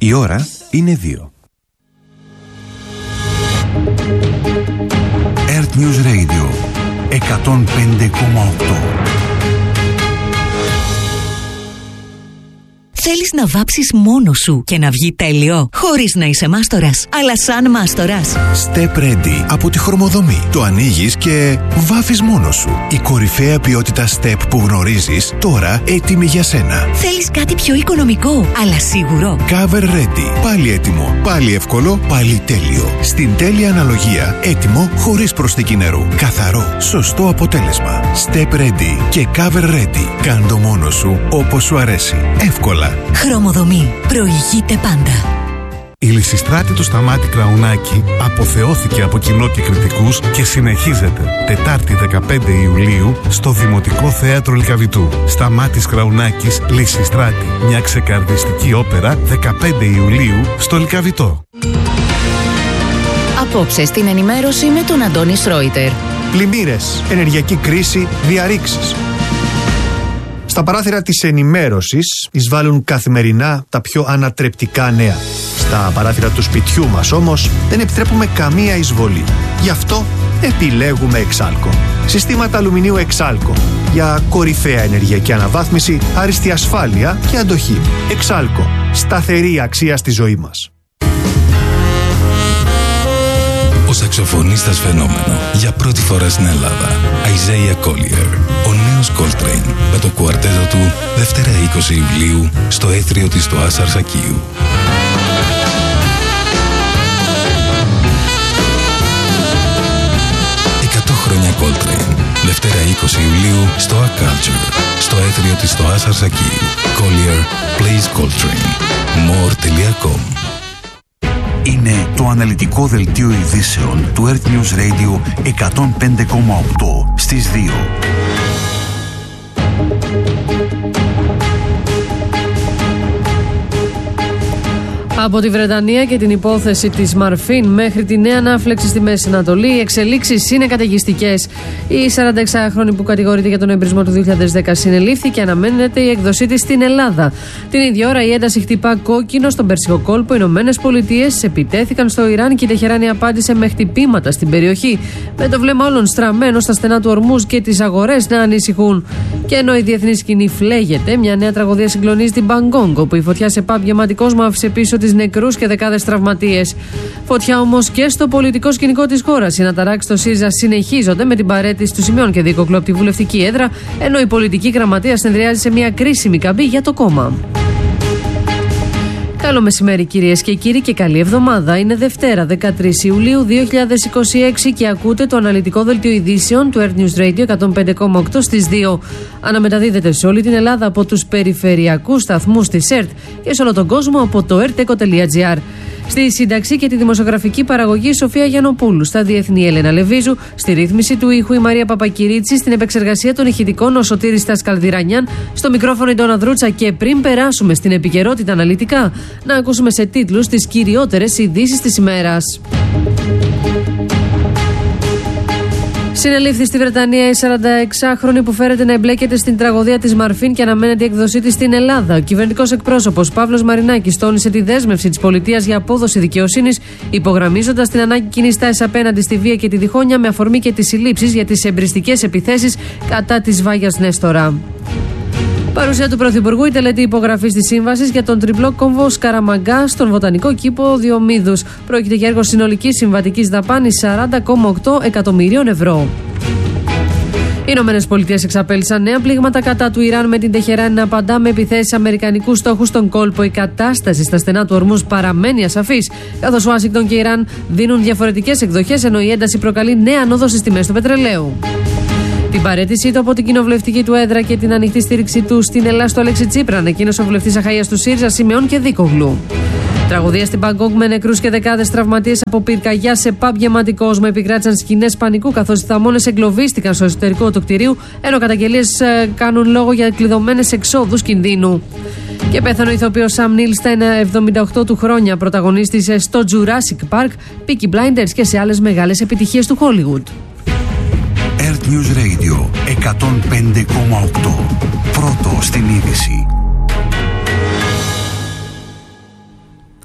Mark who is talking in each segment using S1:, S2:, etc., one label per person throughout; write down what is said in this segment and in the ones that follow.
S1: Η ώρα είναι 2. Earth News Radio 105,8.
S2: Θέλεις να βάψεις μόνος σου και να βγει τέλειο, χωρίς να είσαι μάστορας, αλλά σαν μάστορας.
S1: Step Ready από τη Χρωμοδομή. Το ανοίγεις και βάφεις μόνος σου. Η κορυφαία ποιότητα Step που γνωρίζεις, τώρα έτοιμη για σένα.
S2: Θέλεις κάτι πιο οικονομικό, αλλά σίγουρο.
S1: Cover Ready. Πάλι έτοιμο, πάλι εύκολο, πάλι τέλειο. Στην τέλεια αναλογία, έτοιμο χωρίς προσθήκη νερού. Καθαρό, σωστό αποτέλεσμα. Step Ready και Cover Ready. Κάν' το μόνος σου όπως σου αρέσει. Εύκολα.
S2: Χρωμοδομή. Προηγείται πάντα.
S3: Η Λυσιστράτη του Σταμάτη Κραουνάκη αποθεώθηκε από κοινό και κριτικούς και συνεχίζεται Τετάρτη 15 Ιουλίου στο Δημοτικό Θέατρο Λυκαβητού. Σταμάτης Κραουνάκης, Λυσιστράτη. Μια ξεκαρδιστική όπερα 15 Ιουλίου στο Λυκαβητό.
S4: Απόψε στην ενημέρωση με τον Αντώνη Σρόιτερ.
S5: Πλημμύρες, ενεργειακή κρίση, διαρρήξεις. Στα παράθυρα της ενημέρωσης εισβάλλουν καθημερινά τα πιο ανατρεπτικά νέα. Στα παράθυρα του σπιτιού μας όμως δεν επιτρέπουμε καμία εισβολή. Γι' αυτό επιλέγουμε Εξάλκο. Συστήματα αλουμινίου Εξάλκο για κορυφαία ενεργειακή αναβάθμιση, άριστη ασφάλεια και αντοχή. Εξάλκο. Σταθερή αξία στη ζωή μας.
S6: Ο σαξοφωνίστας φαινόμενο για πρώτη φορά στην Ελλάδα. Isaiah Collier. Ο νέος Coltrane με το κουαρτέτο του Δευτέρα 20 Ιουλίου στο έθριο της του Άσαρ Σακίου. 100 χρόνια Coltrane. Δευτέρα 20 Ιουλίου στο A Culture στο έθριο της του Άσαρ Σακίου. Collier plays Coltrane. More.com.
S1: Είναι το αναλυτικό δελτίο ειδήσεων του Earth News Radio 105,8 στις 2.
S7: Από τη Βρετανία και την υπόθεση της Μαρφίν μέχρι τη νέα ανάφλεξη στη Μέση Ανατολή, οι εξελίξεις είναι καταιγιστικές. Η 46χρονη που κατηγορείται για τον εμπρισμό του 2010 συνελήφθη και αναμένεται η έκδοσή της στην Ελλάδα. Την ίδια ώρα η ένταση χτυπά κόκκινο στον Περσικό κόλπο. Οι Ηνωμένες Πολιτείες επιτέθηκαν στο Ιράν και η Τεχεράνη απάντησε με χτυπήματα στην περιοχή. Με το βλέμμα όλων στραμμένο στα στενά του Ορμούζ και τις αγορές να ανησυχούν. Και ενώ η διεθνή σκηνή φλέγεται, μια νέα τραγωδία συγκλονίζει την Μπαγκόγκ, όπου η φωτιά σε παμπ γεμάτη κόσμο άφησε πίσω της νεκρούς και δεκάδες τραυματίες. Φωτιά όμως και στο πολιτικό σκηνικό της χώρας. Οι αναταράξεις στο ΣΥΡΙΖΑ συνεχίζονται με την παραίτηση του Σιμεών και Δίκοκλου από τη βουλευτική έδρα, ενώ η πολιτική γραμματεία συνεδριάζει σε μια κρίσιμη καμπή για το κόμμα. Καλό μεσημέρι κυρίες και κύριοι και καλή εβδομάδα. Είναι Δευτέρα 13 Ιουλίου 2026 και ακούτε το αναλυτικό δελτίο ειδήσεων του Earth News Radio 105,8 στις 2. Αναμεταδίδεται σε όλη την Ελλάδα από τους περιφερειακούς σταθμούς της ΕΡΤ και σε όλο τον κόσμο από το erteco.gr. Στη σύνταξη και τη δημοσιογραφική παραγωγή η Σοφία Γιαννοπούλου, στα διεθνή Έλενα Λεβίζου, στη ρύθμιση του ήχου η Μαρία Παπακυρίτση, στην επεξεργασία των ηχητικών ο Σωτήρης Στασκαλδιρανιάν, στο μικρόφωνο η Ντόνα Δρούτσα και πριν περάσουμε στην επικαιρότητα αναλυτικά, να ακούσουμε σε τίτλους τις κυριότερες ειδήσεις της ημέρας. Συνελήφθη στη Βρετανία η 46χρονη που φέρεται να εμπλέκεται στην τραγωδία της Μαρφίν και αναμένεται η εκδοσή της στην Ελλάδα. Ο κυβερνητικός εκπρόσωπος Παύλος Μαρινάκης τόνισε τη δέσμευση της πολιτείας για απόδοση δικαιοσύνης, υπογραμμίζοντας την ανάγκη κοινής τάσης απέναντι στη βία και τη διχόνοια με αφορμή και τις συλλήψεις για τις εμπριστικές επιθέσεις κατά της Βάγιας Νέστορα. Παρουσία του Πρωθυπουργού η τελετή υπογραφής της σύμβασης για τον τριπλό κόμβο Σκαραμαγκά στον Βοτανικό Κήπο Διομήδους. Πρόκειται για έργο συνολικής συμβατικής δαπάνης 40,8 εκατομμυρίων ευρώ. Οι Ηνωμένες Πολιτείες εξαπέλυσαν νέα πλήγματα κατά του Ιράν, με την Τεχεράνη να απαντά με επιθέσεις αμερικανικούς στόχους στον κόλπο. Η κατάσταση στα στενά του Ορμούζ παραμένει ασαφής, καθώς Ουάσιγκτον και Ιράν δίνουν διαφορετικές εκδοχές, ενώ η ένταση προκαλεί νέα ανόδο στις τιμές του πετρελαίου. Την παραίτησή του από την κοινοβουλευτική του έδρα και την ανοιχτή στήριξη του στην Ελλάδα στο Αλέξη Τσίπρα ανακοίνωσε ο βουλευτής Αχαΐας του ΣΥΡΙΖΑ Σιμεών και Δίκογλου. Τραγωδία στην Μπαγκόγκ με νεκρούς και δεκάδες τραυματίες από πυρκαγιά σε παμπ γεμάτη κόσμο. Επικράτησαν σκηνές πανικού καθώς οι θαμώνες εγκλωβίστηκαν στο εσωτερικό του κτηρίου, ενώ καταγγελίες κάνουν λόγο για κλειδωμένες εξόδους κινδύνου. Και πέθανε ο ηθοποιός Σαμ Νίλ στα 78 του χρόνια, πρωταγωνίστης στο Jurassic Park, Peaky Blinders και σε άλλες μεγάλες επιτυχίες του Hollywood.
S1: Earth News Radio 105,8. Πρώτο στην είδηση.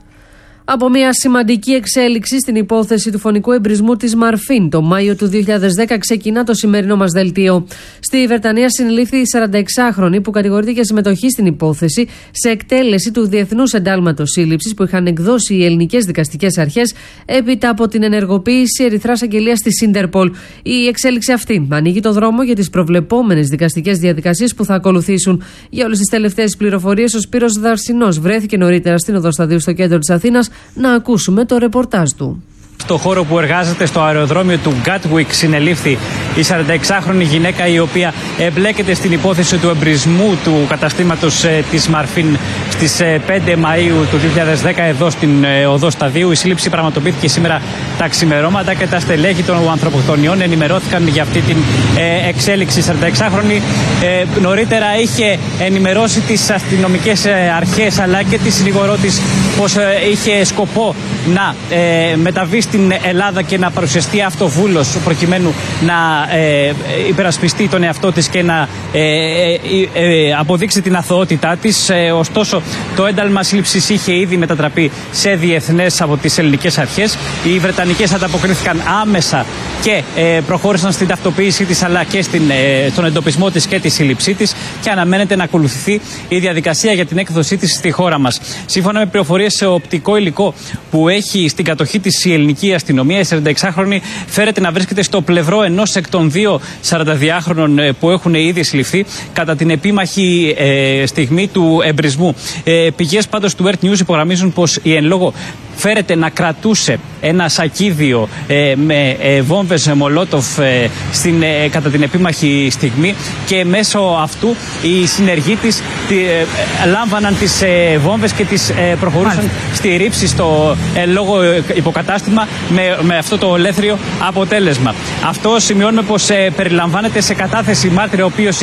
S7: Από μια σημαντική εξέλιξη στην υπόθεση του φωνικού εμπρισμού της Μαρφίν, το Μάιο του 2010 ξεκινά το σημερινό μας δελτίο. Στη Βρετανία συνελήφθη η 46χρονη που κατηγορείται για συμμετοχή στην υπόθεση σε εκτέλεση του Διεθνούς Εντάλματος Σύλληψης που είχαν εκδώσει οι ελληνικές δικαστικές αρχές έπειτα από την ενεργοποίηση ερυθράς αγγελίας της Ίντερπολ. Η εξέλιξη αυτή ανοίγει το δρόμο για τις προβλεπόμενες δικαστικές διαδικασίες που θα ακολουθήσουν. Για όλες τις τελευταίες πληροφορίες, ο Σπύρος Δαρσινός βρέθηκε νωρίτερα στην Οδό Σταδίου στο κέντρο της Αθήνας. Να ακούσουμε το ρεπορτάζ του.
S8: Στο χώρο που εργάζεται στο αεροδρόμιο του Gatwick συνελήφθη η 46χρονη γυναίκα η οποία εμπλέκεται στην υπόθεση του εμπρισμού του καταστήματος της Μαρφίν στις 5 Μαΐου του 2010 εδώ στην Οδό Σταδίου. Η σύλληψη πραγματοποιήθηκε σήμερα τα ξημερώματα και τα στελέχη των ανθρωποκτονιών ενημερώθηκαν για αυτή την εξέλιξη. Η 46χρονη νωρίτερα είχε ενημερώσει τις αστυνομικές αρχές αλλά και τη συνηγορό της πως είχε σκοπό να μεταβεί στην Ελλάδα και να παρουσιαστεί αυτοβούλος προκειμένου να υπερασπιστεί τον εαυτό της και να αποδείξει την αθωότητά της. Ωστόσο, το ένταλμα σύλληψης είχε ήδη μετατραπεί σε διεθνές από τις ελληνικές αρχές. Οι Βρετανικές ανταποκρίθηκαν άμεσα και προχώρησαν στην ταυτοποίησή της αλλά και στον εντοπισμό της και τη σύλληψή της και αναμένεται να ακολουθηθεί η διαδικασία για την έκδοσή της στη χώρα μας. Σύμφωνα με πληροφορίες σε οπτικό υλικό που έχει στην κατοχή της η ελληνική αστυνομία, η 46χρονη φέρεται να βρίσκεται στο πλευρό ενός εκ των δύο 42χρονων που έχουν ήδη συλληφθεί κατά την επίμαχη στιγμή του εμπρισμού. Πηγές πάντως του Earth News υπογραμμίζουν πως η εν λόγω φέρεται να κρατούσε ένα σακίδιο με βόμβες Μολότοφ κατά την επίμαχη στιγμή και μέσω αυτού οι συνεργοί της λάμβαναν τις βόμβες και τις προχωρούσαν στη ρήψη στο λόγο υποκατάστημα με αυτό το ολέθριο αποτέλεσμα. Αυτό σημειώνουμε πως περιλαμβάνεται σε κατάθεση μάρτυρα ο οποίος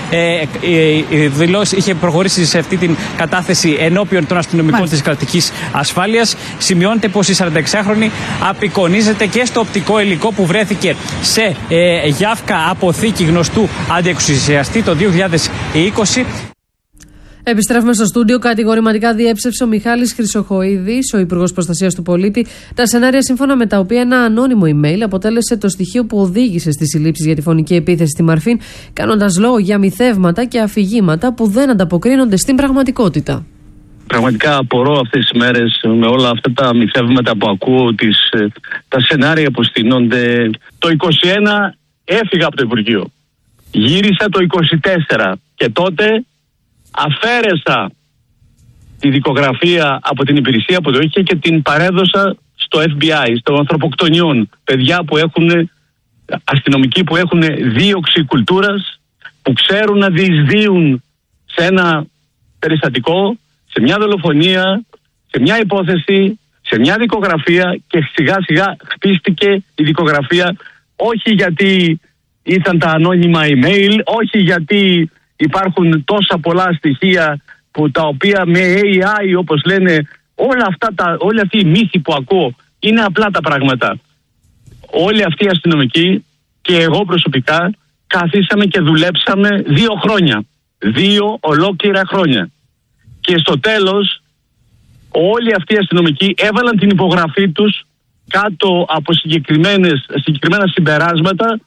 S8: είχε προχωρήσει σε αυτή την κατάθεση ενώπιον των αστυνομικών της κρατικής ασφάλειας. Σημειώνεται πως η 46χρονη απεικονίζεται και στο οπτικό υλικό που βρέθηκε σε Γιάφκα αποθήκη γνωστού αντιεξουσιαστή το 2020.
S7: Επιστρέφουμε στο στούντιο. Κατηγορηματικά διέψευσε ο Μιχάλης Χρυσοχοΐδης, ο Υπουργός Προστασίας του Πολίτη, τα σενάρια σύμφωνα με τα οποία ένα ανώνυμο email αποτέλεσε το στοιχείο που οδήγησε στις συλλήψεις για τη φωνική επίθεση στη Μαρφίν, κάνοντας λόγο για μυθεύματα και αφηγήματα που δεν ανταποκρίνονται στην πραγματικότητα.
S9: Πραγματικά απορώ αυτές τις μέρες με όλα αυτά τα μυθεύματα που ακούω, τα σενάρια που στείνονται. Το 21 έφυγα από το Υπουργείο. Γύρισα το 24 και τότε αφαίρεσα τη δικογραφία από την υπηρεσία που το είχε και την παρέδωσα στο FBI, στο ανθρωποκτονιών. Παιδιά που έχουν, αστυνομικοί που έχουν δίωξη κουλτούρας, που ξέρουν να διεισδύουν σε ένα περιστατικό, σε μια δολοφονία, σε μια υπόθεση, σε μια δικογραφία και σιγά σιγά χτίστηκε η δικογραφία όχι γιατί ήταν τα ανώνυμα email, όχι γιατί υπάρχουν τόσα πολλά στοιχεία που τα οποία με AI όπως λένε όλοι αυτοί οι μύθοι που ακούω είναι απλά τα πράγματα. Όλοι αυτοί οι αστυνομικοί και εγώ προσωπικά καθίσαμε και δουλέψαμε 2 χρόνια. 2 ολόκληρα χρόνια. Και στο τέλος όλοι αυτοί οι αστυνομικοί έβαλαν την υπογραφή τους κάτω από συγκεκριμένα συμπεράσματα.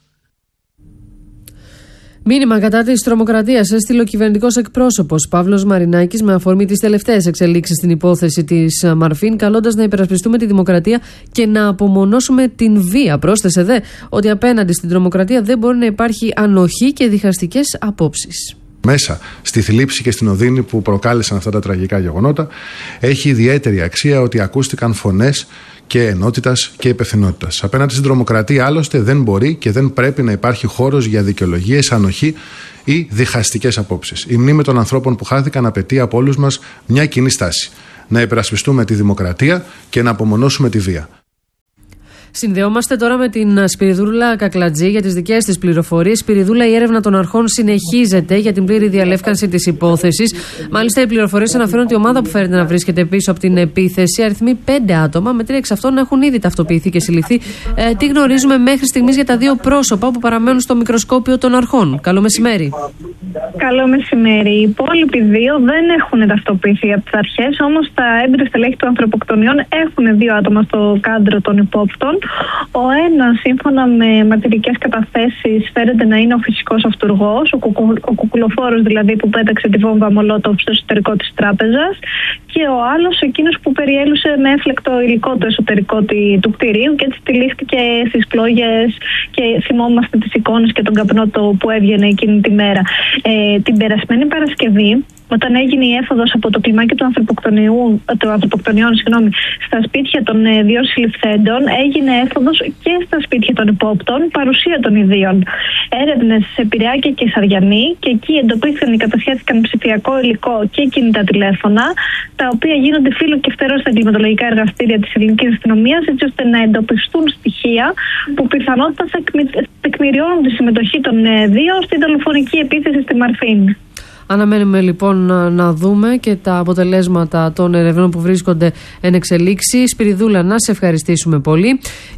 S7: Μήνυμα κατά της τρομοκρατίας έστειλε ο κυβερνητικός εκπρόσωπος Παύλος Μαρινάκης με αφορμή τις τελευταίες εξελίξεις στην υπόθεση της Μαρφίν, καλώντας να υπερασπιστούμε τη δημοκρατία και να απομονώσουμε την βία. Πρόσθεσε δε ότι απέναντι στην τρομοκρατία δεν μπορεί να υπάρχει ανοχή και διχαστικές απόψεις.
S3: Μέσα στη θλίψη και στην οδύνη που προκάλεσαν αυτά τα τραγικά γεγονότα, έχει ιδιαίτερη αξία ότι ακούστηκαν φωνές και ενότητας και υπευθυνότητας. Απέναντι στην τρομοκρατία, άλλωστε, δεν μπορεί και δεν πρέπει να υπάρχει χώρος για δικαιολογίες, ανοχή ή διχαστικές απόψεις. Η μνήμη των ανθρώπων που χάθηκαν απαιτεί από όλους μας μια κοινή στάση. Να υπερασπιστούμε τη δημοκρατία και να απομονώσουμε τη βία.
S7: Συνδεόμαστε τώρα με την Σπυριδούλα Κακλατζή για τις δικές της πληροφορίες. Σπυριδούλα, η έρευνα των αρχών συνεχίζεται για την πλήρη διαλεύκανση της υπόθεσης. Μάλιστα, οι πληροφορίες αναφέρουν ότι η ομάδα που φέρεται να βρίσκεται πίσω από την επίθεση αριθμεί 5 άτομα, με 3 εξ αυτών έχουν ήδη ταυτοποιηθεί και συλληφθεί. Τι γνωρίζουμε μέχρι στιγμής για τα 2 πρόσωπα που παραμένουν στο μικροσκόπιο των αρχών? Καλό μεσημέρι.
S10: Καλό μεσημέρι. Οι υπόλοιποι 2 δεν έχουν ταυτοποιηθεί από τις αρχές, όμως τα έμπειρα στελέχη των ανθρωποκτονιών έχουν 2 άτομα στο κέντρο των υπόπτων. Ο ένας, σύμφωνα με μαρτυρικές καταθέσεις, φέρεται να είναι ο φυσικός αυτουργός, ο κουκουλοφόρος δηλαδή που πέταξε τη βόμβα Μολότοφ στο εσωτερικό της τράπεζας, και ο άλλος εκείνος που περιέλουσε με έφλεκτο υλικό το εσωτερικό του κτηρίου και έτσι τυλίχτηκε στις πλόγες και θυμόμαστε τις εικόνες και τον καπνό που έβγαινε εκείνη τη μέρα. Την περασμένη Παρασκευή, όταν έγινε η έφοδος από το κλιμάκι του ανθρωποκτονιών στα σπίτια των 2 συλληφθέντων, έγινε έφοδος και στα σπίτια των υπόπτων, παρουσία των ιδίων. Έρευνες σε Πειραιά και Κεσαριανή, και εκεί εντοπίστηκαν και κατασχέθηκαν ψηφιακό υλικό και κινητά τηλέφωνα, τα οποία γίνονται φύλλο και φτερό στα εγκληματολογικά εργαστήρια της ελληνικής αστυνομίας, έτσι ώστε να εντοπιστούν στοιχεία που πιθανότατα θα τεκμηριώνουν τη συμμετοχή των 2 στην δολοφονική επίθεση στη Μαρφίν.
S7: Αναμένουμε λοιπόν να δούμε και τα αποτελέσματα των ερευνών που βρίσκονται εν εξελίξη. Σπυριδούλα, να σε ευχαριστήσουμε πολύ.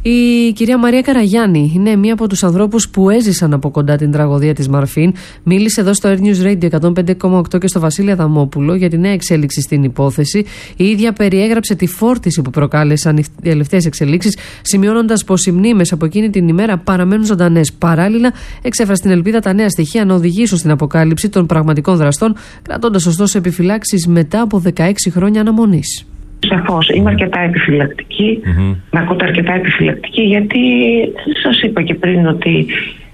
S7: Η κυρία Μαρία Καραγιάννη είναι μία από τους ανθρώπους που έζησαν από κοντά την τραγωδία της Μαρφίν. Μίλησε εδώ στο Air News Radio 105,8 και στο Βασίλη Αδαμόπουλο για τη νέα εξέλιξη στην υπόθεση. Η ίδια περιέγραψε τη φόρτιση που προκάλεσαν οι τελευταίες εξελίξεις, σημειώνοντας πως οι μνήμες από εκείνη την ημέρα παραμένουν ζωντανές. Παράλληλα, εξέφρασε την ελπίδα τα νέα στοιχεία να οδηγήσουν στην αποκάλυψη των πραγματικών δραστών, κρατώντας ωστόσο επιφυλάξεις μετά από 16 χρόνια αναμονής.
S11: Σαφώς, είμαι αρκετά επιφυλακτική, με ακούτε αρκετά επιφυλακτική, γιατί σας είπα και πριν ότι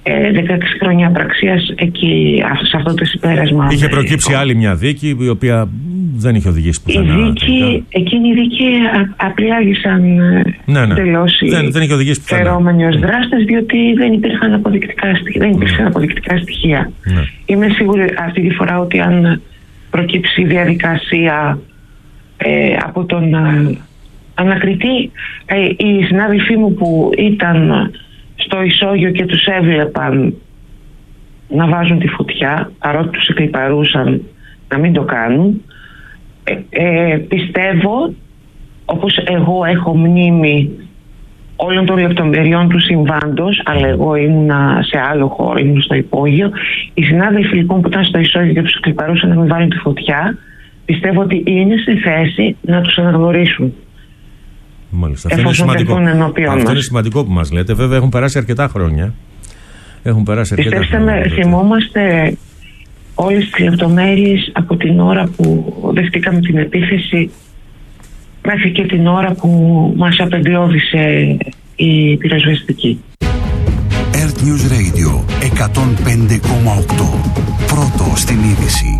S11: 16 χρόνια απραξίας εκεί, σε αυτό το συμπέρασμα. Είχε προκύψει άλλη μια δίκη, η οποία δεν είχε οδηγήσει πουθενά. Εκείνη η δίκη απλάγησαν τελώς οι φερόμενοι ως δράστες, διότι δεν υπήρχαν αποδεικτικά στοιχεία. Είμαι σίγουρη αυτή τη φορά ότι αν προκύψει διαδικασία από τον ανακριτή, οι συνάδελφοί μου που ήταν στο ισόγειο και τους έβλεπαν να βάζουν τη φωτιά, παρότι τους εκλιπαρούσαν να μην το κάνουν, πιστεύω, όπως εγώ έχω μνήμη όλων των λεπτομεριών του συμβάντος, αλλά εγώ ήμουνα σε άλλο χώρο, ήμουν στο υπόγειο, οι συνάδελφοι λοιπόν που ήταν στο ισόγειο και τους εκλιπαρούσαν να μην βάλουν τη φωτιά, πιστεύω ότι είναι στη θέση να τους αναγνωρίσουν.
S12: Μάλιστα. Αυτό είναι σημαντικό που μας λέτε. Βέβαια έχουν περάσει αρκετά χρόνια.
S11: Πιστέψτε με, θυμόμαστε όλες τις λεπτομέρειες από την ώρα που δεχτήκαμε την επίθεση μέχρι και την ώρα που μας απεμπιώδησε η πυροσβεστική.
S1: Earth News Radio 105,8. Πρώτο στην είδηση.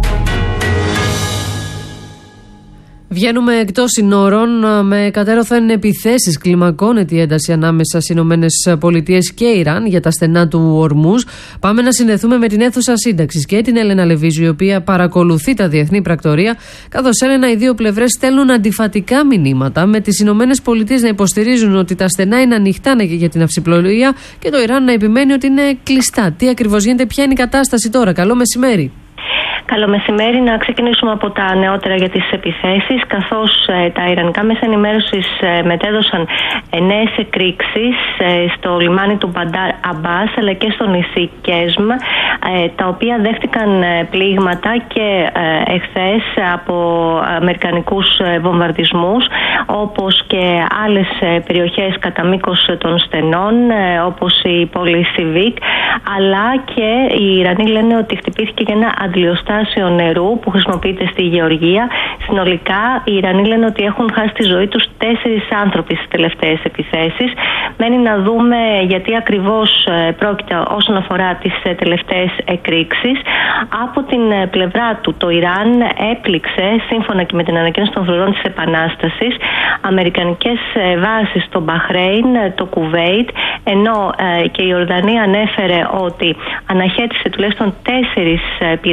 S7: Βγαίνουμε εκτός συνόρων με κατέρωθεν επιθέσεις. Κλιμακώνεται η ένταση ανάμεσα στις ΗΠΑ και Ιράν για τα στενά του Ορμούζ. Πάμε να συνδεθούμε με την αίθουσα σύνταξης και την Έλενα Λεβίζου, η οποία παρακολουθεί τα διεθνή πρακτορία. Καθώς, Έλενα, οι δύο πλευρές στέλνουν αντιφατικά μηνύματα, με τις ΗΠΑ να υποστηρίζουν ότι τα στενά είναι ανοιχτά για την αυσιπλοεία και το Ιράν να επιμένει ότι είναι κλειστά. Τι ακριβώς γίνεται, ποια είναι η κατάσταση τώρα? Καλό μεσημέρι.
S13: Καλό μεσημέρι. Να ξεκινήσουμε από τα νεότερα για τις επιθέσεις. Καθώς τα ιρανικά μέσα ενημέρωσης μετέδωσαν νέες εκρήξεις στο λιμάνι του Μπαντάρ Αμπάς αλλά και στο νησί Κέσμ, τα οποία δέχτηκαν πλήγματα και εχθές από αμερικανικούς βομβαρδισμούς, όπως και άλλες περιοχές κατά μήκος των στενών, όπως η πόλη Σιβίκ, αλλά και οι Ιρανοί λένε ότι χτυπήθηκε και ένα αντλιοστάσιο νερού που χρησιμοποιείται στη Γεωργία. Συνολικά οι Ιρανοί λένε ότι έχουν χάσει τη ζωή τους 4 άνθρωποι στις τελευταίες επιθέσεις. Μένει να δούμε γιατί ακριβώς πρόκειται όσον αφορά τις τελευταίες εκρήξεις. Από την πλευρά του, το Ιράν έπληξε, σύμφωνα και με την ανακοίνωση των φρουρών της Επανάστασης, αμερικανικές βάσεις στο Μπαχρέιν, το Κουβέιτ, ενώ και η Ιορδανία ανέφερε ότι αναχέτησε τουλάχιστον 4 πυράβλους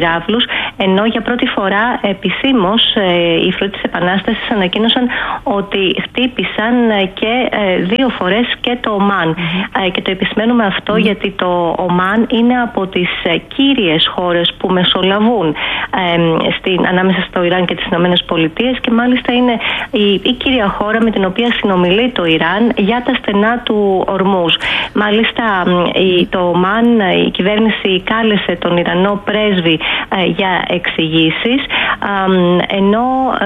S13: ενώ για πρώτη φορά επισήμως οι φρουροί της Επανάστασης ανακοίνωσαν ότι χτύπησαν και 2 φορές και το Ομάν. Και το επισημαίνουμε αυτό γιατί το Ομάν είναι από τις κύριες χώρες που μεσολαβούν ανάμεσα στο Ιράν και τις Ηνωμένες Πολιτείες, και μάλιστα είναι η κύρια χώρα με την οποία συνομιλεί το Ιράν για τα στενά του Ορμούζ. Μάλιστα το Ομάν, η κυβέρνηση κάλεσε τον Ιρανό πρέσβη για εξηγήσεις, ενώ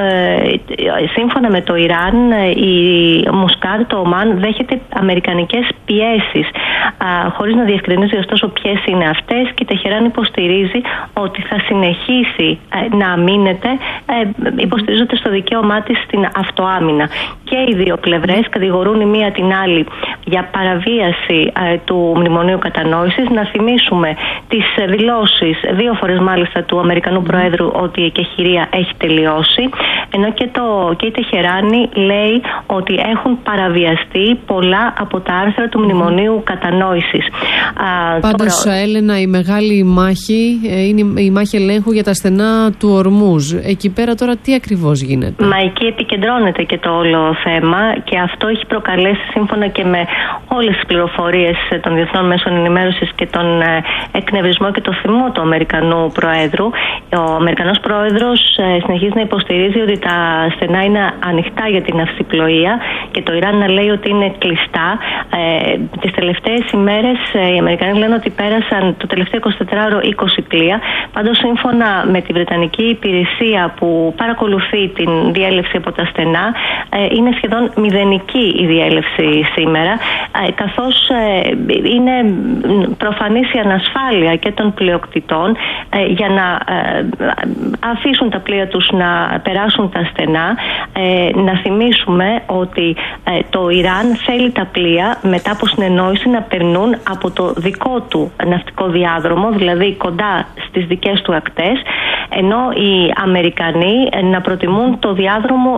S13: σύμφωνα με το Ιράν η Μουσκάτ, το Ομάν, δέχεται αμερικανικές πιέσεις, χωρίς να διευκρινίζει ωστόσο ποιες είναι αυτές, και η Τεχεράν υποστηρίζει ότι θα συνεχίσει να αμήνεται, υποστηρίζοντας το δικαίωμά της στην αυτοάμυνα. Και οι δύο πλευρές κατηγορούν η μία την άλλη για παραβίαση του Μνημονίου Κατανόησης. Να θυμίσουμε τις δηλώσεις 2 φορές μάλιστα του Αμερικανού Προέδρου ότι η εκεχηρία έχει τελειώσει, ενώ και η Τεχεράνη λέει ότι έχουν παραβιαστεί πολλά από τα άρθρα του Μνημονίου Κατανόησης.
S7: Πάντως, Έλενα, η μεγάλη μάχη είναι η μάχη ελέγχου για τα στενά του Ορμούζ. Εκεί πέρα τώρα τι ακριβώς γίνεται?
S13: Μα εκεί επικεντρώνεται και το όλο θέμα, και αυτό έχει προκαλέσει, σύμφωνα και με όλες τις πληροφορίες των διεθνών μέσων ενημέρωσης, και τον εκνευρισμό και το θυμό του Αμερικανού Προέδρου. Ο Αμερικανός Πρόεδρος συνεχίζει να υποστηρίζει ότι τα στενά είναι ανοιχτά για την ναυσιπλοεία και το Ιράν να λέει ότι είναι κλειστά. Τις τελευταίες ημέρες οι Αμερικανοί λένε ότι πέρασαν το τελευταίο 24ωρο 20 πλοία. Πάντως, σύμφωνα με τη Βρετανική υπηρεσία που παρακολουθεί την διέλευση από τα στενά, είναι σχεδόν μηδενική η διέλευση σήμερα, καθώς είναι προφανής η ανασφάλεια και των πλειοκτητών για να αφήσουν τα πλοία τους να περάσουν τα στενά. Να θυμίσουμε ότι το Ιράν θέλει τα πλοία μετά από συνεννόηση να περνούν από το δικό του ναυτικό διάδρομο, δηλαδή κοντά στις δικές του ακτές, ενώ οι Αμερικανοί να προτιμούν το διάδρομο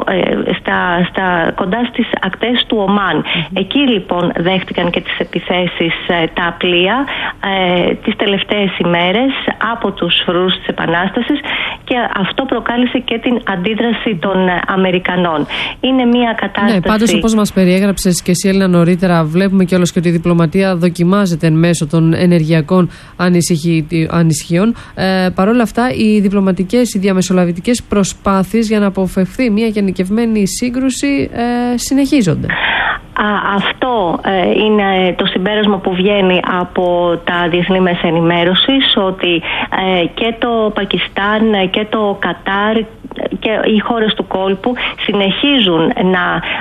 S13: κοντά στις ακτές του Ομάν. Εκεί λοιπόν δέχτηκαν και τις επιθέσεις τα πλοία τις τελευταίες ημέρες από τους φρουρούς της Επανάστασης, και αυτό προκάλεσε και την αντίδραση των Αμερικανών. Είναι μια κατάσταση...
S7: Ναι, πάντως, όπως μας περιέγραψες και εσύ, Έλληνα, νωρίτερα, βλέπουμε κιόλας και ότι η διπλωματία δοκιμάζεται εν μέσω των ενεργειακών ανησυχιών. Παρ' όλα αυτά, οι διπλωματικές, οι διαμεσολαβητικές προσπάθειες για να αποφευθεί μια γενικευμένη σύγκρουση συνεχίζονται.
S13: Αυτό είναι το συμπέρασμα που βγαίνει από τα διεθνή μέσα ενημέρωσης, ότι και το Πακιστάν και το Κατάρ και οι χώρες του κόλπου συνεχίζουν να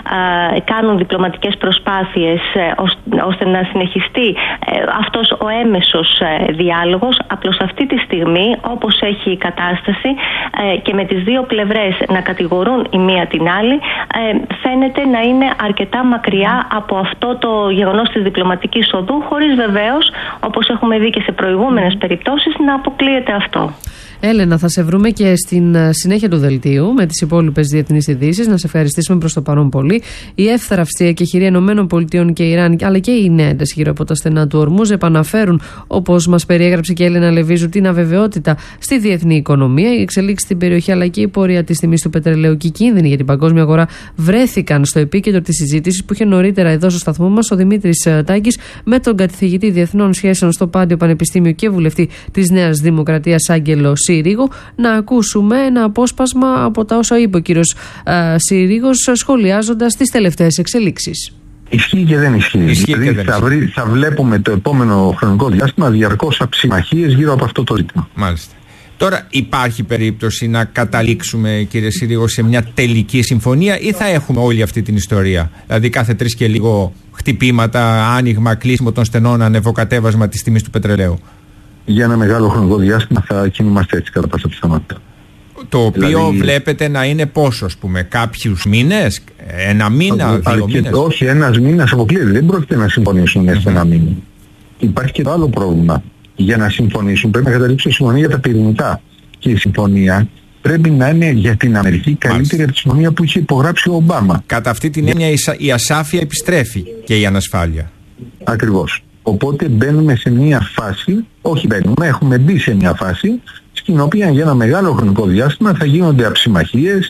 S13: κάνουν διπλωματικές προσπάθειες ώστε να συνεχιστεί αυτός ο έμεσος διάλογος. Απλώς αυτή τη στιγμή, όπως έχει η κατάσταση, και με τις δύο πλευρές να κατηγορούν η μία την άλλη, φαίνεται να είναι αρκετά μακριά από αυτό το γεγονός της διπλωματικής οδού, χωρίς βεβαίως, όπως έχουμε δει και σε προηγούμενες περιπτώσεις, να αποκλείεται αυτό.
S7: Έλενα, θα σε βρούμε και στην συνέχεια του δελτίου με τις υπόλοιπες διεθνείς ειδήσεις. Να σε ευχαριστήσουμε προς το παρόν πολύ. Η εύθραυστη εκεχηρία ΗΠΑ και Ιράν, αλλά και η νέα ένταση γύρω από τα στενά του Ορμούζ, επαναφέρουν, όπως μας περιέγραψε και η Έλενα Λεβίζου, την αβεβαιότητα στη διεθνή οικονομία. Οι εξελίξεις στην περιοχή, αλλά και η πορεία της τιμής του πετρελαίου και οι κίνδυνοι για την παγκόσμια αγορά βρέθηκαν στο επίκεντρο της συζήτησης που είχε νωρίτερα εδώ στο σταθμό μας ο Δημήτρης Τάκης με τον καθηγητή Διεθνών Σχέσεων στο Πάντιο Πανεπιστήμιο και βουλευτή της Νέας Δημοκρατίας Άγγελο Συρίγο. Να ακούσουμε ένα απόσπασμα από τα όσα είπε ο κύριος Συρίγος, σχολιάζοντας τις τελευταίες εξελίξεις.
S14: Ισχύει και δεν ισχύει. Δηλαδή θα βλέπουμε το επόμενο χρονικό διάστημα διαρκώς αψημαχίες γύρω από αυτό το ζήτημα.
S15: Μάλιστα. Τώρα υπάρχει περίπτωση να καταλήξουμε, κύριε Συρίγο, σε μια τελική συμφωνία, ή θα έχουμε όλη αυτή την ιστορία? Δηλαδή κάθε 3 και λίγο χτυπήματα, άνοιγμα, κλείσιμο των στενών, ανεβοκατέβασμα της τιμής του πετρελαίου.
S14: Για ένα μεγάλο χρονικό διάστημα θα κινούμαστε έτσι κατά πάσα πιθανότητα.
S15: Το οποίο βλέπετε να είναι πόσο, ας πούμε, κάποιους μήνες, 1 μήνα, 2 μήνες?
S14: Όχι, 1 μήνας αποκλείεται. Δεν πρόκειται να συμφωνήσουν μέσα σε 1 μήνα. Υπάρχει και το άλλο πρόβλημα. Για να συμφωνήσουν πρέπει να καταλήξουν συμφωνία για τα πυρηνικά. Και η συμφωνία πρέπει να είναι για την Αμερική καλύτερη από τη συμφωνία που είχε υπογράψει ο Ομπάμα.
S15: Κατά αυτή την έννοια η ασάφεια επιστρέφει και η ανασφάλεια.
S14: Ακριβώς. Οπότε μπαίνουμε σε μια φάση, όχι μπαίνουμε, έχουμε μπει σε μια φάση στην οποία για ένα μεγάλο χρονικό διάστημα θα γίνονται αψημαχίες.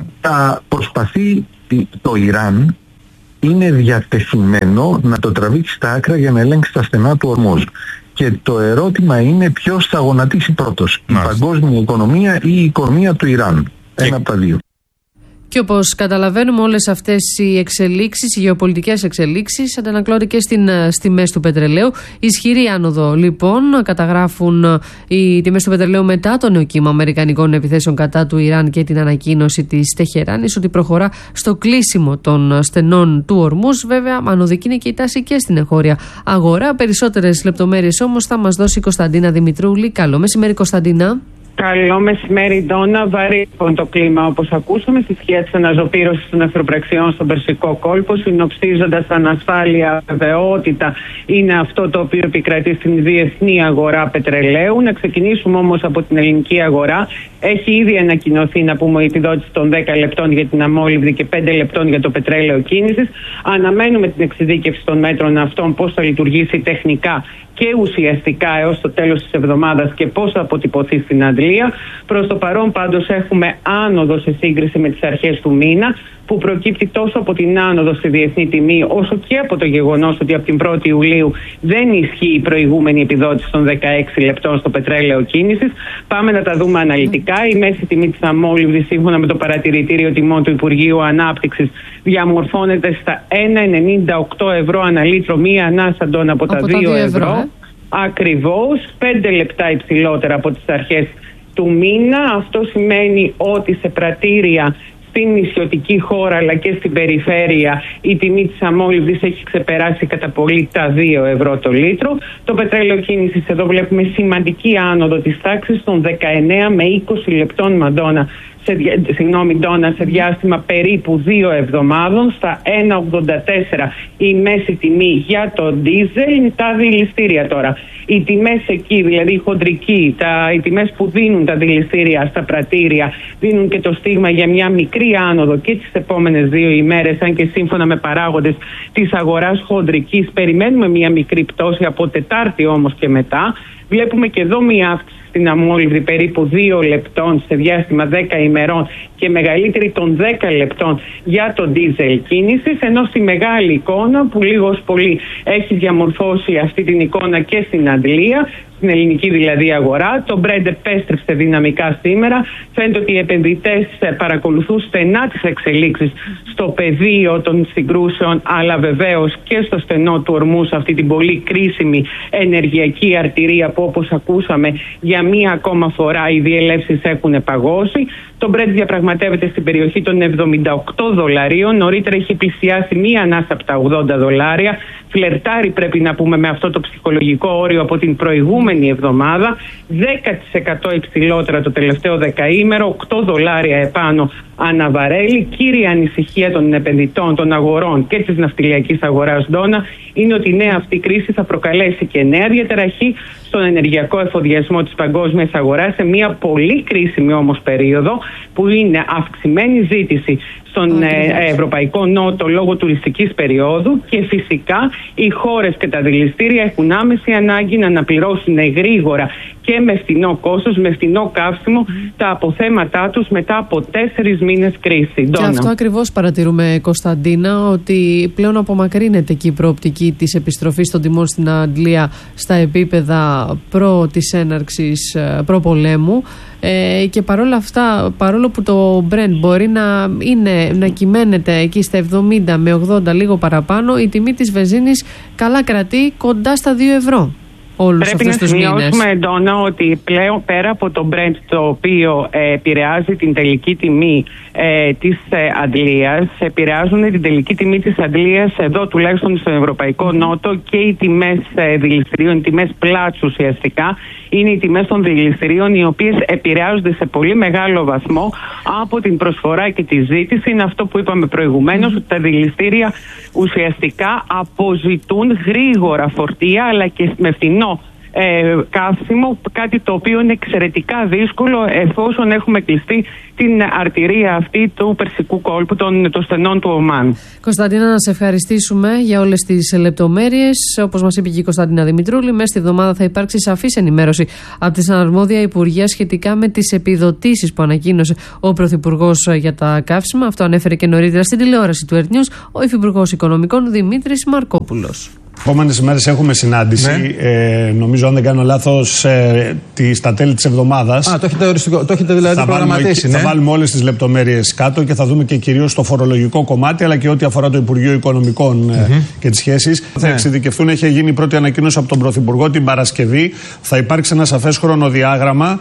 S14: Θα προσπαθεί το Ιράν, είναι διατεθειμένο να το τραβήξει στα άκρα για να ελέγξει τα στενά του Ορμούζ. Και το ερώτημα είναι ποιος θα γονατίσει πρώτος, η παγκόσμια οικονομία ή η οικονομία του Ιράν. Ένα από τα δύο.
S7: Και όπως καταλαβαίνουμε, όλες αυτές οι εξελίξεις, οι γεωπολιτικές εξελίξεις, αντανακλώνται και στις τιμές του πετρελαίου. Ισχυρή άνοδο λοιπόν καταγράφουν οι τιμές του πετρελαίου μετά το νέο κύμα αμερικανικών επιθέσεων κατά του Ιράν και την ανακοίνωση της Τεχεράνης ότι προχωρά στο κλείσιμο των στενών του Ορμούζ. Βέβαια, ανωδική είναι και η τάση και στην εγχώρια αγορά. Περισσότερες λεπτομέρειες όμως θα μας δώσει η Κωνσταντίνα Δημητρούλη. Καλό μεσημέρι, Κωνσταντίνα.
S16: Καλό μεσημέρι, Ντόνα. Βαρύ το κλίμα, όπως ακούσαμε, στη σκιά της αναζωπήρωσης των εχθροπραξιών στον Περσικό κόλπο, συνοψίζοντας ανασφάλεια, βεβαιότητα, είναι αυτό το οποίο επικρατεί στην διεθνή αγορά πετρελαίου. Να ξεκινήσουμε όμως από την ελληνική αγορά. Έχει ήδη ανακοινωθεί, να πούμε, η επιδότηση των 10 λεπτών για την αμόλυβδη και 5 λεπτών για το πετρέλαιο κίνησης. Αναμένουμε την εξειδίκευση των μέτρων αυτών, πώς θα λειτουργήσει τεχνικά και ουσιαστικά έως το τέλος της εβδομάδας και πώς θα αποτυπωθεί στην Αντλία. Προς το παρόν πάντως έχουμε άνοδο σε σύγκριση με τις αρχές του μήνα, που προκύπτει τόσο από την άνοδο στη διεθνή τιμή όσο και από το γεγονός ότι από την 1η Ιουλίου δεν ισχύει η προηγούμενη επιδότηση των 16 λεπτών στο πετρέλαιο κίνησης. Πάμε να τα δούμε αναλυτικά. Η μέση τιμή της αμόλυβδης, σύμφωνα με το παρατηρητήριο τιμών του Υπουργείου Ανάπτυξης, διαμορφώνεται στα 1,98 ευρώ ανά λίτρο, μία ανάσα των από τα 2 ευρώ. Ακριβώς, 5 λεπτά υψηλότερα από τις αρχές του μήνα. Αυτό σημαίνει ότι σε πρατήρια στην νησιωτική χώρα αλλά και στην περιφέρεια η τιμή της αμόλυβδης έχει ξεπεράσει κατά πολύ τα 2 ευρώ το λίτρο. Το πετρέλαιο κίνησης, εδώ βλέπουμε σημαντική άνοδο της τάξης των 19 με 20 λεπτών Ντόνα σε διάστημα περίπου 2 εβδομάδων, στα 1,84 η μέση τιμή για το ντίζελ. Τα δηληστήρια τώρα, οι τιμές εκεί, δηλαδή οι χοντρικοί, οι τιμές που δίνουν τα δηληστήρια στα πρατήρια, δίνουν και το στίγμα για μια μικρή άνοδο και τις επόμενες 2 ημέρες, αν και σύμφωνα με παράγοντες της αγοράς χοντρικής περιμένουμε μια μικρή πτώση, από Τετάρτη όμως και μετά. Βλέπουμε και εδώ μια αύξηση στην αμόλυβδη περίπου 2 λεπτών σε διάστημα 10 ημερών και μεγαλύτερη των 10 λεπτών για το ντίζελ κίνησης, ενώ στη μεγάλη εικόνα που λίγος πολύ έχει διαμορφώσει αυτή την εικόνα και στην Αντλία, στην ελληνική δηλαδή αγορά, το Brent επέστρεψε δυναμικά σήμερα. Φαίνεται ότι οι επενδυτές παρακολουθούν στενά τις εξελίξεις στο πεδίο των συγκρούσεων, αλλά βεβαίως και στο στενό του Ορμούζ, αυτή την πολύ κρίσιμη ενεργειακή αρτηρία που, όπως ακούσαμε, για μία ακόμα φορά οι διελεύσεις έχουν παγώσει. Το Brent διαπραγματεύεται στην περιοχή των $78. Νωρίτερα έχει πλησιάσει μία ανάσα από τα $80. Φλερτάρει, πρέπει να πούμε, με αυτό το ψυχολογικό όριο από την προηγούμενη εβδομάδα. 10% υψηλότερα το τελευταίο δεκαήμερο, $8 επάνω αναβαρέλι. Κύρια ανησυχία των επενδυτών, των αγορών και της ναυτιλιακής αγοράς, Ντόνα, είναι ότι η νέα αυτή κρίση θα προκαλέσει και νέα διαταραχή στον ενεργειακό εφοδιασμό της παγκόσμιας αγοράς σε μια πολύ κρίσιμη όμως περίοδο, που είναι αυξημένη ζήτηση στον Ευρωπαϊκό Νότο λόγω τουριστικής περίοδου, και φυσικά οι χώρες και τα δηληστήρια έχουν άμεση ανάγκη να αναπληρώσουν γρήγορα και με φθηνό κόστος, με φθηνό καύσιμο τα αποθέματά τους μετά από 4 μήνες κρίση.
S7: Και αυτό ακριβώς παρατηρούμε, Κωνσταντίνα, ότι πλέον απομακρύνεται και η προοπτική της επιστροφής των τιμών στην Αγγλία στα επίπεδα προ της έναρξης προπολέμου. Και παρόλα αυτά, παρόλο που το Brent μπορεί να κυμαίνεται εκεί στα 70 με 80, λίγο παραπάνω, η τιμή της βενζίνης καλά κρατεί κοντά στα 2 ευρώ.
S16: Πρέπει να σημειώσουμε, Εντόνα, ότι πλέον πέρα από το Brent, το οποίο επηρεάζει την τελική τιμή της Αντλίας, επηρεάζουν την τελική τιμή της Αντλίας εδώ, τουλάχιστον στον Ευρωπαϊκό Νότο, και οι τιμές δηληστηρίων, οι τιμές πλάτσου ουσιαστικά. Είναι οι τιμές των δηληστηρίων, οι οποίες επηρεάζονται σε πολύ μεγάλο βαθμό από την προσφορά και τη ζήτηση. Είναι αυτό που είπαμε προηγουμένως, ότι τα δηληστήρια ουσιαστικά αποζητούν γρήγορα φορτία, αλλά και με φθηνό καύσιμο, κάτι το οποίο είναι εξαιρετικά δύσκολο εφόσον έχουμε κλειστεί την αρτηρία αυτή του Περσικού κόλπου των στενών του Ομάν.
S7: Κωνσταντίνα, να σε ευχαριστήσουμε για όλες τις λεπτομέρειες. Όπως μας είπε και η Κωνσταντίνα Δημητρούλη, μέσα στη εβδομάδα θα υπάρξει σαφής ενημέρωση από την αρμόδια Υπουργεία σχετικά με τις επιδοτήσεις που ανακοίνωσε ο Πρωθυπουργός για τα καύσιμα. Αυτό ανέφερε και νωρίτερα στην τηλεόραση του Earth News ο Υφυπουργός Οικονομικών Δημήτρης Μαρκόπουλος.
S17: Επόμενες ημέρες έχουμε συνάντηση. Νομίζω, αν δεν κάνω λάθος, στα τέλη της εβδομάδας.
S18: Το έχετε δηλαδή προγραμματίσει.
S17: Θα βάλουμε όλες τις λεπτομέρειες κάτω και θα δούμε και κυρίως το φορολογικό κομμάτι, αλλά και ό,τι αφορά το Υπουργείο Οικονομικών και τις σχέσεις. Θα εξειδικευτούν. Έχει γίνει η πρώτη ανακοίνωση από τον Πρωθυπουργό την Παρασκευή. Θα υπάρξει ένα σαφές χρονοδιάγραμμα.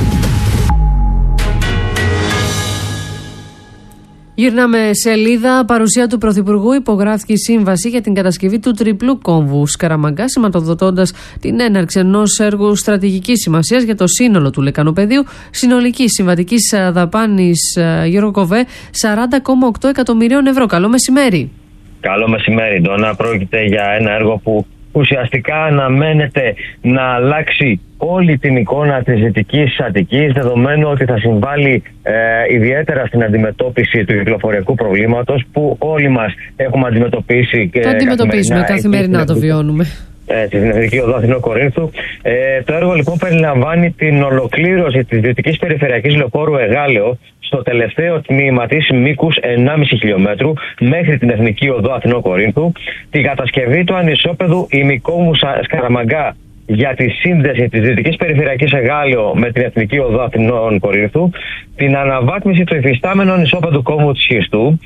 S7: Γυρνάμε σελίδα. Παρουσία του Πρωθυπουργού, υπογράφηκε η σύμβαση για την κατασκευή του τριπλού κόμβου Σκαραμαγκά, σηματοδοτώντας την έναρξη ενός έργου στρατηγικής σημασίας για το σύνολο του λεκανοπεδίου. Συνολική συμβατική δαπάνη, Γιώργο Κοβέ, 40,8 εκατομμυρίων ευρώ. Καλό μεσημέρι.
S19: Καλό μεσημέρι, Ντόνα. Πρόκειται για ένα έργο που ουσιαστικά αναμένεται να αλλάξει όλη την εικόνα της Δυτικής Αττικής, δεδομένου ότι θα συμβάλλει ιδιαίτερα στην αντιμετώπιση του κυκλοφοριακού προβλήματος που όλοι μας έχουμε αντιμετωπίσει.
S7: Το αντιμετωπίζουμε καθημερινά, το βιώνουμε.
S19: Στην Εθνική Οδό Αθηνών-Κορίνθου. Το έργο λοιπόν περιλαμβάνει την ολοκλήρωση της Δυτικής Περιφερειακής Λεωφόρου Εγάλεο στο τελευταίο τμήμα της μήκους 1,5 χιλιόμετρου μέχρι την Εθνική Οδό Αθηνών-Κορίνθου, την κατασκευή του ανισόπεδου ημικόμβου Σκαραμαγκά για τη σύνδεση της Δυτικής Περιφερειακής Εγάλεο με την Εθνική Οδό Αθηνών-Κορίνθου, την αναβάθμιση του υφιστάμενου ανισόπεδου κόμβου της Σχιστού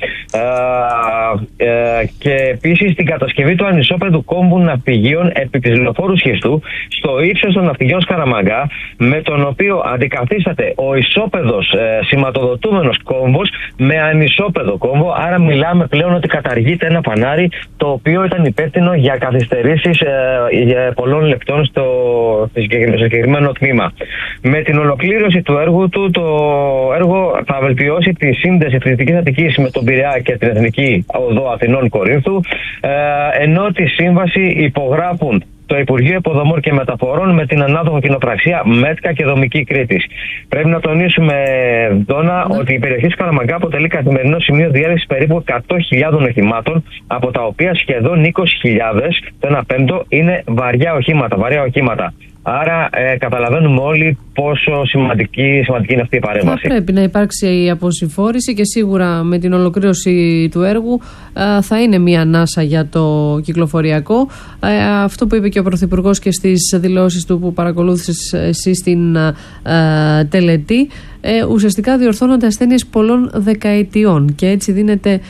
S19: και επίσης την κατασκευή του ανισόπεδου κόμβου ναυπηγείων επί της λεωφόρου Σχιστού στο ύψος των ναυπηγείων Σκαραμαγκά, με τον οποίο αντικαθίσταται ο ισόπεδος σηματοδοτούμενος κόμβος με ανισόπεδο κόμβο. Άρα μιλάμε πλέον ότι καταργείται ένα φανάρι το οποίο ήταν υπεύθυνο για καθυστερήσεις πολλών λεπτών στο συγκεκριμένο τμήμα. Με την ολοκλήρωση του έργου του, το έργο θα βελτιώσει τη σύνδεση της Δυτικής Αττικής με τον Πειραιά και την Εθνική Οδό Αθηνών-Κορίνθου, ενώ τη σύμβαση υπογράφουν το Υπουργείο Υποδομών και Μεταφορών με την ανάδοχο κοινοπραξία ΜΕΤΚΑ και Δομική Κρήτης. Πρέπει να τονίσουμε, Δόνα, ότι η περιοχή της Σκαραμαγκά αποτελεί καθημερινό σημείο διέλευσης περίπου 100.000 οχημάτων, από τα οποία σχεδόν 20.000, το 1/5, είναι βαριά οχήματα. Άρα καταλαβαίνουμε όλοι πόσο σημαντική είναι αυτή η παρέμβαση.
S7: Θα πρέπει να υπάρξει η αποσυμφόρηση και σίγουρα με την ολοκλήρωση του έργου θα είναι μια ανάσα για το κυκλοφοριακό. Αυτό που είπε και ο Πρωθυπουργός και στις δηλώσεις του που παρακολούθησες εσύ στην τελετή, ουσιαστικά διορθώνονται ασθένειες πολλών δεκαετιών και έτσι δίνεται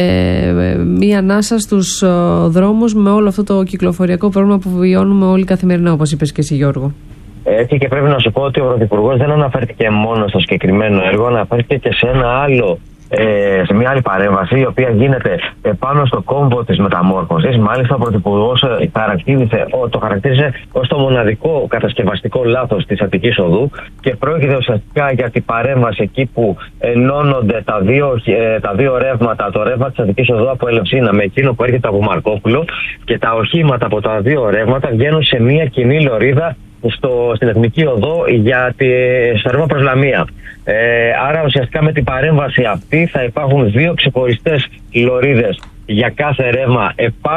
S7: μια ανάσα στους δρόμους με όλο αυτό το κυκλοφοριακό πρόβλημα που βιώνουμε όλοι καθημερινά, όπως είπες και εσύ, Γιώργο.
S19: Έτσι, και πρέπει να σου πω ότι ο Πρωθυπουργός δεν αναφέρθηκε μόνο στο συγκεκριμένο έργο, αναφέρθηκε και σε ένα άλλο, σε μια άλλη παρέμβαση, η οποία γίνεται πάνω στο κόμβο της μεταμόρφωσης. Μάλιστα, ο Πρωθυπουργός το χαρακτήριζε ως το μοναδικό κατασκευαστικό λάθος της Αττικής Οδού και πρόκειται ουσιαστικά για την παρέμβαση εκεί που ενώνονται τα δύο ρεύματα, το ρεύμα της Αττικής Οδού από Ελευσίνα με εκείνο που έρχεται από Μαρκόπουλο, και τα οχήματα από τα δύο ρεύματα βγαίνουν σε μια κοινή λωρίδα στην Εθνική Οδό στο ρεύμα προς Λαμία. Άρα ουσιαστικά με την παρέμβαση αυτή θα υπάρχουν δύο ξεχωριστές λωρίδες για κάθε ρεύμα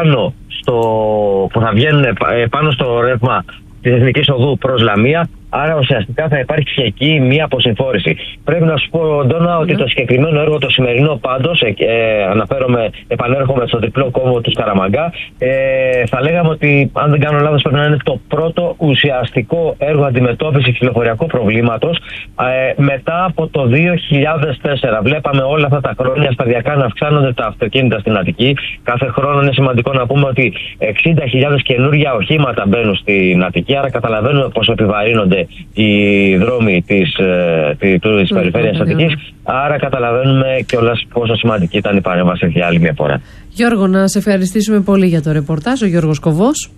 S19: που θα βγαίνουν επάνω στο ρεύμα της Εθνικής Οδού προς Λαμία. Άρα ουσιαστικά θα υπάρξει και εκεί μία αποσυμφόρηση. Πρέπει να σου πω, Ντόνα, ότι το συγκεκριμένο έργο, το σημερινό πάντως, επανέρχομαι στο τριπλό κόμβο του Σκαραμαγκά, θα λέγαμε ότι, αν δεν κάνω λάθος, πρέπει να είναι το πρώτο ουσιαστικό έργο αντιμετώπισης κυκλοφοριακού προβλήματος μετά από το 2004. Βλέπαμε όλα αυτά τα χρόνια σταδιακά να αυξάνονται τα αυτοκίνητα στην Αττική. Κάθε χρόνο είναι σημαντικό να πούμε ότι 60.000 καινούργια οχήματα μπαίνουν στην Αττική. Άρα καταλαβαίνουμε πόσο επιβαρύνονται οι δρόμοι της περιφέρειας Αττικής. Άρα καταλαβαίνουμε κιόλας πόσο σημαντική ήταν η παρέμβαση για άλλη μια φορά.
S7: Γιώργο, να σε ευχαριστήσουμε πολύ για το ρεπορτάζ. Ο Γιώργος Κοβός.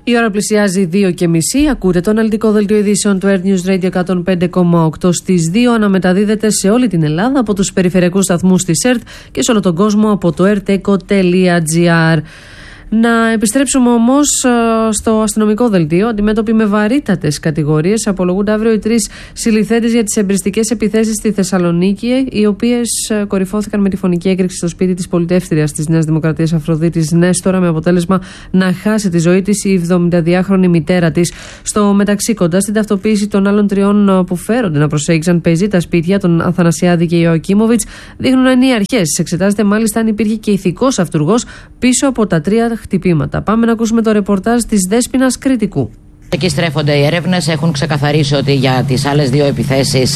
S7: Η ώρα πλησιάζει 2:30. Ακούτε το αναλυτικό δελτίο ειδήσεων του Air News Radio 105,8 στις 2. Αναμεταδίδεται σε όλη την Ελλάδα από τους περιφερειακούς σταθμούς της ΕΡΤ και σε όλο τον κόσμο από το erteco.gr. Να επιστρέψουμε όμως στο αστυνομικό δελτίο. Αντιμέτωποι με βαρύτατες κατηγορίες, απολογούνται αύριο οι 3 συλληφθέντες για τις εμπριστικές επιθέσεις στη Θεσσαλονίκη, οι οποίες κορυφώθηκαν με τη φωνική έκρηξη στο σπίτι της πολιτεύτριας της Νέας Δημοκρατίας Αφροδίτης Νέστορα, με αποτέλεσμα να χάσει τη ζωή της η 72χρονη μητέρα της. Στο μεταξύ, κοντά στην ταυτοποίηση των άλλων 3 που φέρονται να προσέγγιζαν πεζή τα σπίτια, τον Αθανασιάδη και Ιωακίμοβιτς, δείχνουν να είναι οι αρχές. Εξετάζεται μάλιστα αν υπήρχε και ηθικός αυτουργός πίσω από τα 3 χτυπήματα. Πάμε να ακούσουμε το ρεπορτάζ της Δέσποινας Κρητικού.
S20: Εκεί στρέφονται οι έρευνες. Έχουν ξεκαθαρίσει ότι για τις άλλες 2 επιθέσεις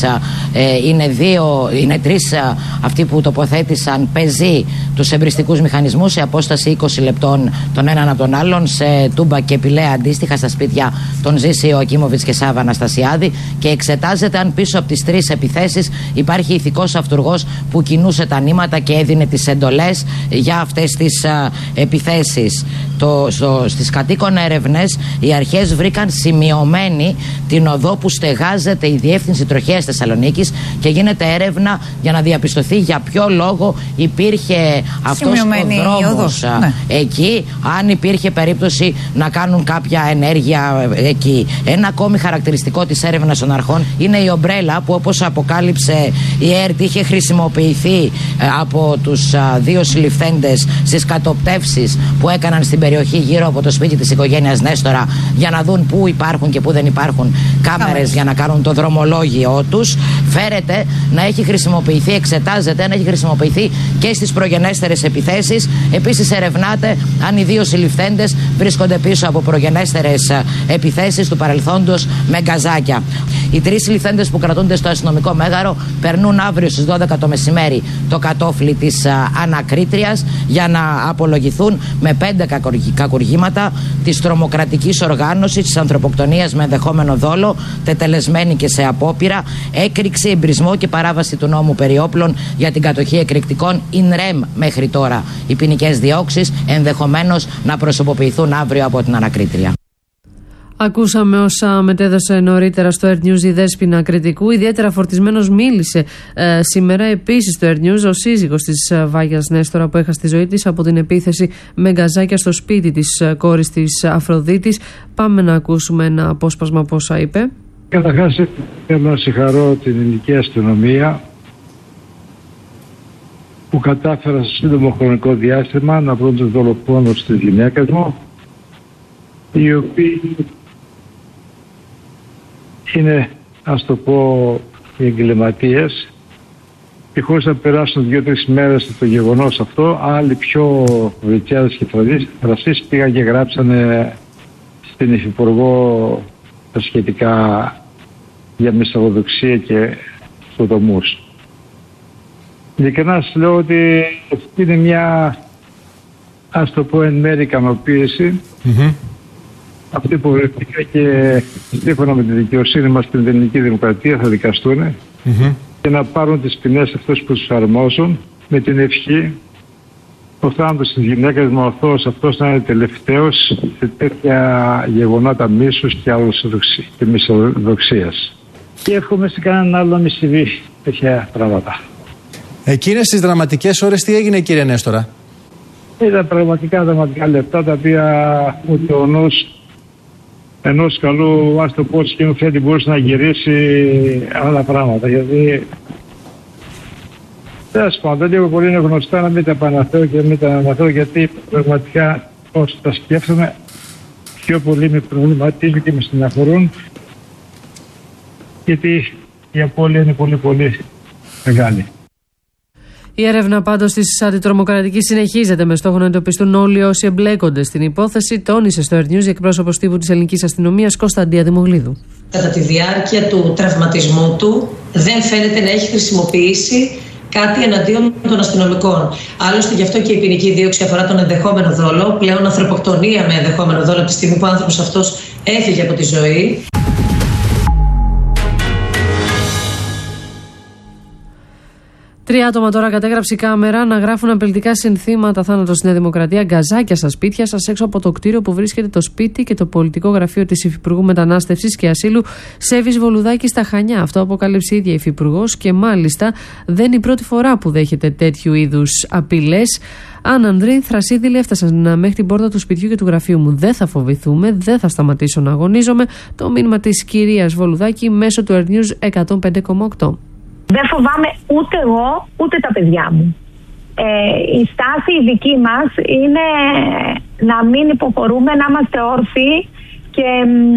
S20: είναι 3 αυτοί που τοποθέτησαν πεζοί τους εμπριστικούς μηχανισμούς σε απόσταση 20 λεπτών τον έναν από τον άλλον, σε Τούμπα και Πηλαία αντίστοιχα, στα σπίτια των Ζήση Ιωακίμοβιτς και Σάβα Αναστασιάδη, και εξετάζεται αν πίσω από τις 3 επιθέσεις υπάρχει ηθικός αυτουργός που κινούσε τα νήματα και έδινε τις εντολές για αυτές τις επιθέσεις. Στις κατοίκων έρευνες οι αρχές βρήκαν σημειωμένη την οδό που στεγάζεται η Διεύθυνση Τροχέας Θεσσαλονίκης και γίνεται έρευνα για να διαπιστωθεί για ποιο λόγο υπήρχε αυτός ο δρόμος εκεί, αν υπήρχε περίπτωση να κάνουν κάποια ενέργεια εκεί. Ένα ακόμη χαρακτηριστικό της έρευνας των αρχών είναι η ομπρέλα που, όπως αποκάλυψε η ΕΡΤ, είχε χρησιμοποιηθεί από τους 2 συλληφθέντες στις κατοπτεύσεις που έκαναν στην περιοχή γύρω από το σπίτι της οικογένειας Νέστορα για να δουν πού υπάρχουν και πού δεν υπάρχουν κάμερες για να κάνουν το δρομολόγιο τους. Φέρεται να έχει χρησιμοποιηθεί, εξετάζεται να έχει χρησιμοποιηθεί και στις προγενέστερες επιθέσεις. Επίσης ερευνάται αν οι 2 συλληφθέντες βρίσκονται πίσω από προγενέστερες επιθέσεις του παρελθόντος με γκαζάκια. Οι 3 συλληφθέντες που κρατούνται στο αστυνομικό μέγαρο περνούν αύριο στις 12 το μεσημέρι το κατόφλι της ανακρίτριας για να απολογηθούν με 5 κακουργήματα της τρομοκρατικής οργάνωσης, της ανθρωποκτονίας με ενδεχόμενο δόλο, τετελεσμένη και σε απόπειρα, έκρηξη, εμπρισμό και παράβαση του νόμου περί όπλων για την κατοχή εκρηκτικών in rem μέχρι τώρα. Οι ποινικές διώξεις ενδεχομένως να προσωποποιηθούν αύριο από την ανακρίτρια.
S7: Ακούσαμε όσα μετέδωσε νωρίτερα στο Air News η Δέσποινα Κρητικού. Ιδιαίτερα φορτισμένος μίλησε σήμερα επίσης στο Air News ο σύζυγος της Βάγιας Νέστορα, που έχασε τη ζωή της από την επίθεση με γκαζάκια στο σπίτι της κόρης της Αφροδίτης. Πάμε να ακούσουμε ένα απόσπασμα από όσα είπε.
S21: Καταρχάς θέλω να συγχαρώ την ελληνική αστυνομία που κατάφερα σε σύντομο χρονικό διάστημα να βρουν τους δολοφόνους της γυναίκας μου, οι οποίοι είναι, ας το πω, οι εγκληματίες, και χωρίς να περάσουν 2-3 μέρες από το γεγονός αυτό, άλλοι πιο βριτσιάδες και φρασίς πήγαν και γράψανε στην Υφυπουργό τα σχετικά για μυσαλλοδοξία και σοδομούς. Ειλικρινά σας λέω ότι αυτή είναι μια, ας το πω, εν μέρει ικανοποίηση. Αυτοί που βρεθήκα και σύμφωνα με τη δικαιοσύνη μας στην ελληνική δημοκρατία θα δικαστούν και να πάρουν τις ποινές αυτές που τους αρμόζουν, με την ευχή ο θάνατος της γυναίκας μου αυτός να είναι τελευταίος σε τέτοια γεγονότα μίσους και μυσοδοξίας. Και εύχομαι σε κανέναν άλλο να μη συμβεί τέτοια πράγματα.
S18: Εκείνες τις δραματικές ώρες τι έγινε, κύριε Νέστορα?
S21: Ήταν πραγματικά δραματικά λεπτά, τα οποία ούτε ο νους ενός καλού, ας το πω, σκηνοθέτη μπορούσε να γυρίσει άλλα πράγματα. Γιατί τέλος πάντων, λίγο πολύ είναι γνωστά, να μην τα επαναφέρω και μην τα αναφέρω, γιατί πραγματικά όσο τα σκέφτομαι πιο πολύ με προβληματίζουν και με στεναχωρούν, γιατί η απώλεια είναι πολύ πολύ μεγάλη.
S7: Η έρευνα πάντως της αντιτρομοκρατικής συνεχίζεται με στόχο να εντοπιστούν όλοι όσοι εμπλέκονται στην υπόθεση, τόνισε στο Air News η εκπρόσωπος τύπου της ελληνικής αστυνομίας Κωνσταντία Δημογλίδου.
S22: Κατά τη διάρκεια του τραυματισμού του δεν φαίνεται να έχει χρησιμοποιήσει κάτι εναντίον των αστυνομικών. Άλλωστε, γι' αυτό και η ποινική δίωξη αφορά τον ενδεχόμενο δόλο, πλέον ανθρωποκτονία με ενδεχόμενο δόλο, από τη στιγμή που ο άνθρωπος αυτός έφυγε από τη ζωή.
S7: 3 άτομα τώρα κατέγραψε η κάμερα να γράφουν απελητικά συνθήματα θάνατο στη Νέα Δημοκρατία, γκαζάκια στα σπίτια σας έξω από το κτίριο που βρίσκεται το σπίτι και το πολιτικό γραφείο της Υφυπουργού Μετανάστευσης και Ασύλου Σέβης Βολουδάκη στα Χανιά. Αυτό αποκάλυψε η ίδια Υφυπουργός και μάλιστα δεν είναι η πρώτη φορά που δέχεται τέτοιου είδους απειλές. Αν Ανδρή, θρασίδηλοι έφτασαν μέχρι την πόρτα του σπιτιού και του γραφείου μου. Δεν θα φοβηθούμε, δεν θα σταματήσω να αγωνίζομαι. Το μήνυμα της κυρίας Βολουδάκη μέσω του News 105,8.
S2: Δεν φοβάμαι ούτε εγώ, ούτε τα παιδιά μου. Η στάση η δική μας είναι να μην υποχωρούμε, να είμαστε όρθιοι και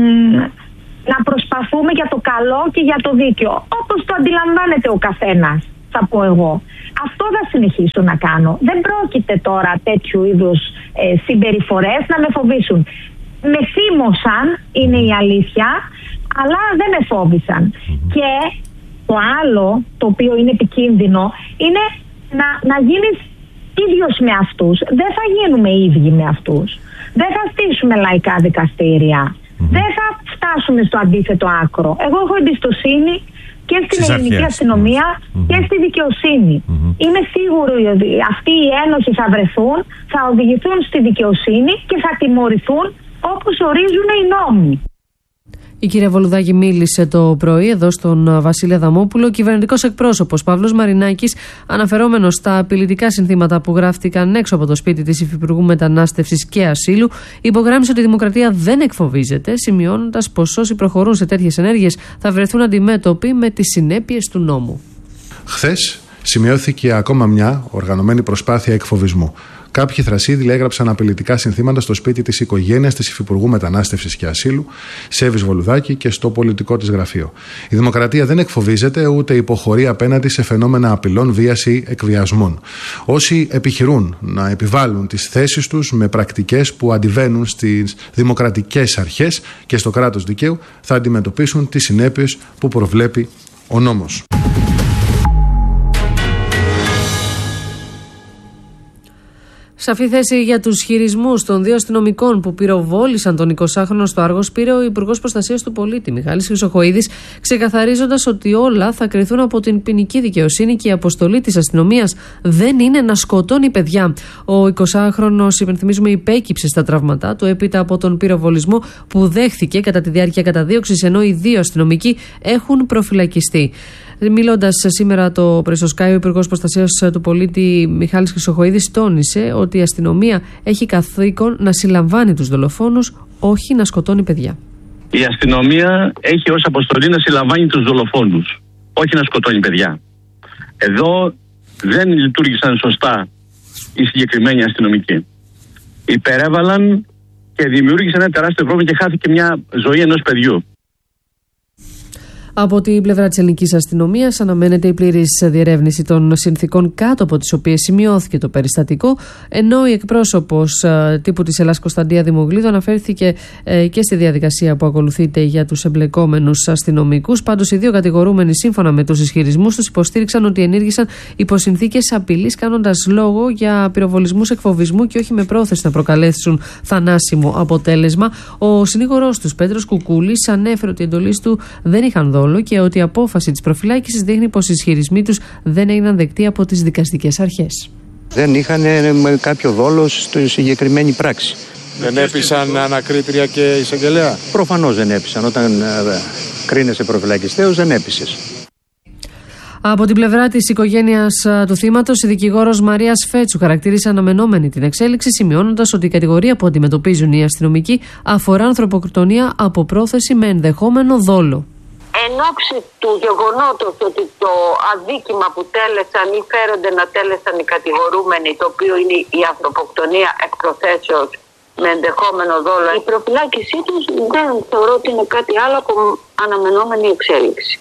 S2: να προσπαθούμε για το καλό και για το δίκαιο. Όπως το αντιλαμβάνεται ο καθένας, θα πω εγώ. Αυτό θα συνεχίσω να κάνω. Δεν πρόκειται τώρα τέτοιου είδους συμπεριφορές να με φοβήσουν. Με θύμωσαν, είναι η αλήθεια, αλλά δεν με φόβησαν. Και το άλλο, το οποίο είναι επικίνδυνο, είναι να γίνεις ίδιος με αυτούς. Δεν θα γίνουμε ίδιοι με αυτούς. Δεν θα στήσουμε λαϊκά δικαστήρια. Δεν θα φτάσουμε στο αντίθετο άκρο. Εγώ έχω εμπιστοσύνη και στην ελληνική αστυνομία και στη δικαιοσύνη. Είμαι σίγουρη ότι αυτοί οι ένοχοι θα βρεθούν, θα οδηγηθούν στη δικαιοσύνη και θα τιμωρηθούν όπως ορίζουν οι νόμοι.
S7: Η κυρία Βολουδάκη μίλησε το πρωί εδώ στον Βασίλη Αδαμόπουλο. Ο κυβερνητικός εκπρόσωπος Παύλος Μαρινάκης, αναφερόμενος στα απειλητικά συνθήματα που γράφτηκαν έξω από το σπίτι της Υφυπουργού Μετανάστευσης και Ασύλου, υπογράμμισε ότι η Δημοκρατία δεν εκφοβίζεται, σημειώνοντας πως όσοι προχωρούν σε τέτοιες ενέργειες θα βρεθούν αντιμέτωποι με τις συνέπειες του νόμου.
S4: Χθες σημειώθηκε ακόμα μια οργανωμένη προσπάθεια εκφοβισμού. Κάποιοι θρασίδηλοι έγραψαν απειλητικά συνθήματα στο σπίτι της οικογένειας της Υφυπουργού Μετανάστευσης και Ασύλου, Σέβης Βολουδάκη, και στο πολιτικό της γραφείο. Η Δημοκρατία δεν εκφοβίζεται ούτε υποχωρεί απέναντι σε φαινόμενα απειλών, βίας ή εκβιασμών. Όσοι επιχειρούν να επιβάλλουν τις θέσεις τους με πρακτικές που αντιβαίνουν στις δημοκρατικές αρχές και στο κράτος δικαίου θα αντιμετωπίσουν τις συνέπειες που προβλέπει ο νόμος.
S7: Σαφή θέση για τους χειρισμούς των 2 αστυνομικών που πυροβόλησαν τον 20χρονο στο Άργος πήρε ο Υπουργός Προστασίας του Πολίτη, Μιχάλης Χρυσοχοΐδης, ξεκαθαρίζοντας ότι όλα θα κριθούν από την ποινική δικαιοσύνη και η αποστολή της αστυνομίας δεν είναι να σκοτώνει παιδιά. Ο 20χρονος, υπενθυμίζουμε, υπέκυψε στα τραύματά του έπειτα από τον πυροβολισμό που δέχθηκε κατά τη διάρκεια καταδίωξης, ενώ οι 2 αστυνομικοί έχουν προφυλακιστεί. Μιλώντας σήμερα το πρωί στο Sky, ο Υπουργός Προστασίας του Πολίτη Μιχάλης Χρυσοχοΐδης τόνισε ότι η αστυνομία έχει καθήκον να συλλαμβάνει τους δολοφόνους, όχι να σκοτώνει παιδιά.
S9: Η αστυνομία έχει ως αποστολή να συλλαμβάνει τους δολοφόνους, όχι να σκοτώνει παιδιά. Εδώ δεν λειτουργήσαν σωστά οι συγκεκριμένοι αστυνομικοί. Υπερέβαλαν και δημιούργησαν ένα τεράστιο πρόβλημα και χάθηκε μια ζωή ενός παιδιού.
S7: Από την πλευρά της ελληνικής αστυνομίας αναμένεται η πλήρης διερεύνηση των συνθήκων κάτω από τις οποίες σημειώθηκε το περιστατικό, ενώ η εκπρόσωπος τύπου της Ελλάς Κωνσταντία Δημογλίδου αναφέρθηκε και στη διαδικασία που ακολουθείται για τους εμπλεκόμενους αστυνομικούς. Πάντως, οι 2 κατηγορούμενοι, σύμφωνα με τους ισχυρισμούς τους, υποστήριξαν ότι ενήργησαν υπό συνθήκες απειλής, κάνοντας λόγο για πυροβολισμούς εκφοβισμού και όχι με πρόθεση να προκαλέσουν θανάσιμο αποτέλεσμα. Ο συνήγορός τους, Πέτρος Κουκούλης, ανέφερε ότι οι εντολές του δεν είχαν δόλο και ότι η απόφαση της προφυλάκησης δείχνει πως οι ισχυρισμοί τους δεν έγιναν δεκτοί από τις δικαστικές αρχές.
S23: Δεν είχαν κάποιο δόλο στη συγκεκριμένη πράξη.
S24: Δεν έπεισαν ανακρίτρια και εισαγγελέα?
S23: Προφανώς δεν έπεισαν. Όταν κρίνεσαι προφυλακιστέως δεν έπεισες.
S7: Από την πλευρά της οικογένειας του θύματος, η δικηγόρος Μαρία Σφέτσου χαρακτήρισε αναμενόμενη την εξέλιξη, σημειώνοντας ότι η κατηγορία που αντιμετωπίζουν οι αστυνομικοί αφορά ανθρωποκτονία από πρόθεση με ενδεχόμενο δόλο.
S25: Εν όψη του γεγονότος ότι το αδίκημα που τέλεσαν ή φέρονται να τέλεσαν οι κατηγορούμενοι, το οποίο είναι η ανθρωποκτονία εκ προθέσεως με ενδεχόμενο δόλο, η προφυλάκησή τους δεν θεωρώ ότι είναι κάτι άλλο από αναμενόμενη εξέλιξη.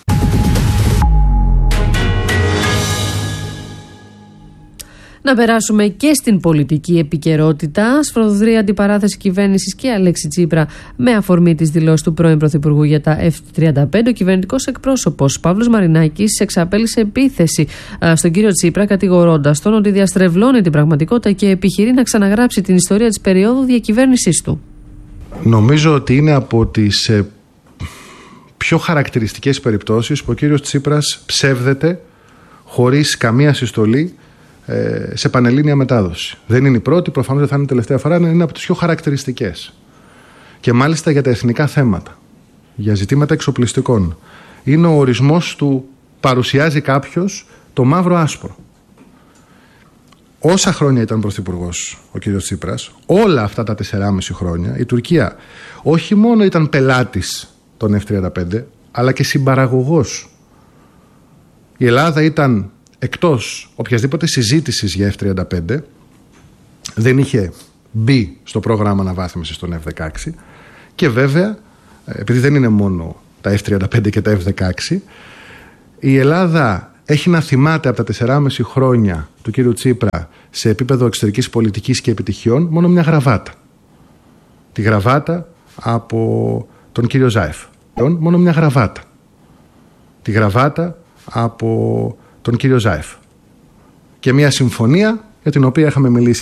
S7: Να περάσουμε και στην πολιτική επικαιρότητα. Σφοδρή αντιπαράθεση κυβέρνησης και Αλέξη Τσίπρα με αφορμή της δηλώσης του πρώην Πρωθυπουργού για τα F-35. Ο κυβερνητικός εκπρόσωπος Παύλος Μαρινάκης εξαπέλυσε επίθεση στον κύριο Τσίπρα, κατηγορώντας τον ότι διαστρεβλώνει την πραγματικότητα και επιχειρεί να ξαναγράψει την ιστορία της περίοδου διακυβέρνησής του.
S4: Νομίζω ότι είναι από τις πιο χαρακτηριστικές περιπτώσεις που ο κύριος Τσίπρας ψεύδεται χωρίς καμία συστολή σε πανελλήνια μετάδοση. Δεν είναι η πρώτη, προφανώς δεν θα είναι η τελευταία φορά, είναι από τις πιο χαρακτηριστικές. Και μάλιστα για τα εθνικά θέματα, για ζητήματα εξοπλιστικών. Είναι ο ορισμός του παρουσιάζει κάποιος το μαύρο άσπρο. Όσα χρόνια ήταν πρωθυπουργός ο κ. Τσίπρας, όλα αυτά τα 4,5 χρόνια, η Τουρκία όχι μόνο ήταν πελάτης των F-35, αλλά και συμπαραγωγός. Η Ελλάδα ήταν εκτός οποιασδήποτε συζήτησης για F-35, δεν είχε μπει στο πρόγραμμα αναβάθμισης των F-16 και βέβαια, επειδή δεν είναι μόνο τα F-35 και τα F-16, η Ελλάδα έχει να θυμάται από τα 4,5 χρόνια του κύριου Τσίπρα σε επίπεδο εξωτερικής πολιτικής και επιτυχιών μόνο μια γραβάτα. Τη γραβάτα από τον κύριο Ζάεφ. Μόνο μια γραβάτα. Τη γραβάτα από τον κύριο Ζάεφ. Και μια συμφωνία για την οποία είχαμε μιλήσει